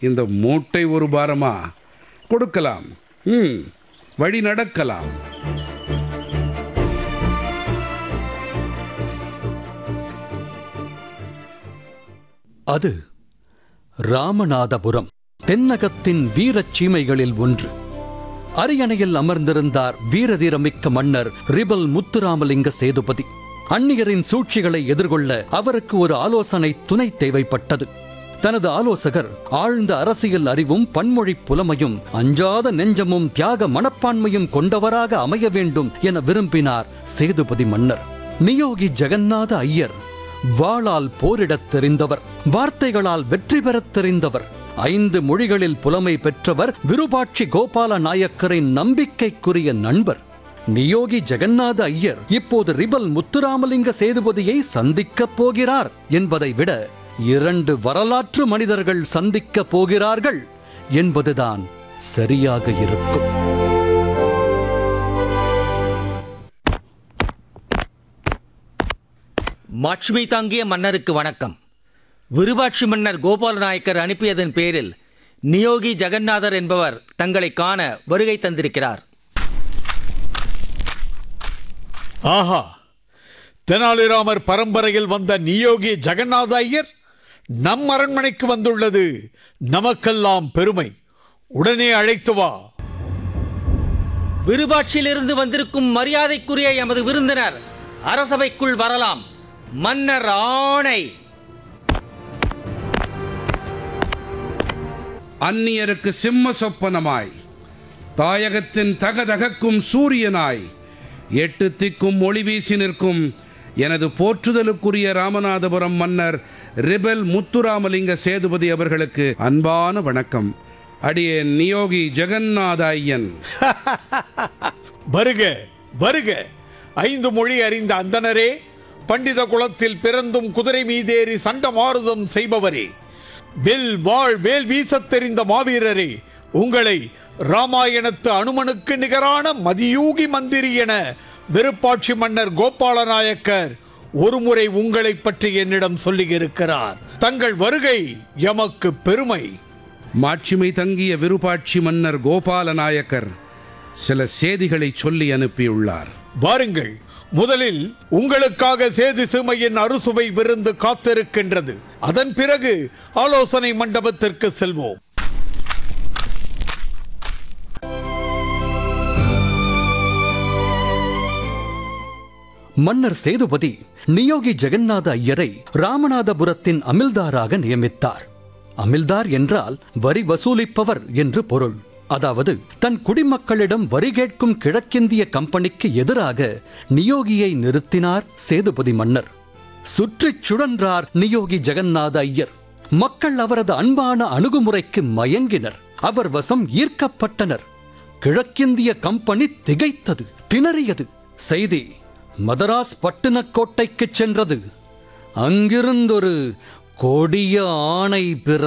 இந்த மூட்டை ஒரு பாரமா? கொடுக்கலாம். வழி நடக்கலாம். அது ராமநாதபுரம், தென்னகத்தின் வீரச் சீமைகளில் ஒன்று. அரியணையில் அமர்ந்திருந்தார் வீரதீரமிக்க மன்னர் ரிபல் முத்துராமலிங்க சேதுபதி. அந்நியரின் சூழ்ச்சிகளை எதிர்கொள்ள அவருக்கு ஒரு ஆலோசனை துணை தேவைப்பட்டது. தனது ஆலோசகர் ஆழ்ந்த அரசியல் அறிவும் பன்மொழி புலமையும் அஞ்சாத நெஞ்சமும் தியாக மனப்பான்மையும் கொண்டவராக அமைய வேண்டும் என விரும்பினார் சேதுபதி மன்னர். நியோகி ஜெகநாத ஐயர் வாளால் போரிடத் தெரிந்தவர், வார்த்தைகளால் வெற்றி பெறத் தெரிந்தவர், 5 மொழிகளில் புலமை பெற்றவர், விருபாட்சி கோபால நாயக்கரின் நம்பிக்கைக்குரிய நண்பர். நியோகி ஜெகநாத ஐயர் இப்போது ரிபல் முத்துராமலிங்க சேதுபதியை சந்திக்கப் போகிறார் என்பதை விட 2 வரலாற்று மனிதர்கள் சந்திக்கப் போகிறார்கள் என்பதுதான் சரியாக இருக்கும். மாட்சிமை தாங்கிய மன்னருக்கு வணக்கம். விருபாட்சி மன்னர் கோபால நாயக்கர் அனுப்பியதன் பேரில் நியோகி ஜெகநாதர் என்பவர் தங்களை காண வருகை தந்திருக்கிறார். ஆஹா, தெனாலிராமர் பரம்பரையில் வந்த நியோகி ஜெகநாத ஐயர் நம் அரண்மனைக்கு வந்துள்ளது நமக்கெல்லாம் பெருமை. உடனே அழைத்து வா. விருபாட்சியிலிருந்து வந்திருக்கும் மரியாதைக்குரிய எமது விருந்தினர் அரசவைக்குள் வரலாம். மன்னர் ஆணை. அந்நியருக்கு சிம்ம சொப்பனமாய், தாயகத்தின் தகதகக்கும் சூரியனாய், 8 திக்கும் ஒளி வீசி நிற்கும் எனது போற்றுதலுக்குரிய ராமநாதபுரம் மன்னர் ரிபல் முத்துராமலிங்க சேதுபதி அவர்களுக்கு அன்பான வணக்கம். அடியேன் நியோகி ஜெகநாத ஐயன். வருக வருக. 5 மொழி அறிந்த அந்தனரே, பண்டித குலத்தில் பிறந்தும் குதிரை மீதேறி சண்டமாருதம் செய்பவரே, வில் வாழ் வேல் வீசத் தெரிந்த மாவீரரே, உங்களை ராமாயணத்து அனுமனுக்கு நிகரான மதியூகி மந்திரி என விருப்பாட்சி மன்னர் கோபால நாயக்கர் ஒருமுறை உங்களை பற்றி என்னிடம் சொல்லியிருக்கிறார். தங்கள் வருகை எமக்கு பெருமை. மாட்சிமை தங்கிய விருப்பாட்சி மன்னர் கோபால நாயக்கர் சில செய்திகளை சொல்லி அனுப்பியுள்ளார். வாருங்கள். முதலில் உங்களுக்காக சேது சீமையின் அறுசுவை விருந்து காத்திருக்கின்றது. அதன் பிறகு ஆலோசனை மண்டபத்திற்கு செல்வோம். மன்னர் சேதுபதி நியோகி ஜெகநாத ஐயரை ராமநாதபுரத்தின் அமில்தாராக நியமித்தார். அமில்தார் என்றால் வரி வசூலிப்பவர் என்று பொருள். அதாவது தன் குடிமக்களிடம் வரி கேட்கும் கிழக்கிந்திய கம்பெனிக்கு எதிராக நியோகியை நிறுத்தினார் சேதுபதி மன்னர். சுற்றிச் சுழன்றார் நியோகி ஜெகநாத ஐயர். மக்கள் அவரது அன்பான அணுகுமுறைக்கு மயங்கினர், அவர் வசம் ஈர்க்கப்பட்டனர். கிழக்கிந்திய கம்பெனி திகைத்தது, திணறியது. செய்தி மதராஸ் பட்டினக்கோட்டைக்கு சென்றது. அங்கிருந்தொரு கொடிய ஆணை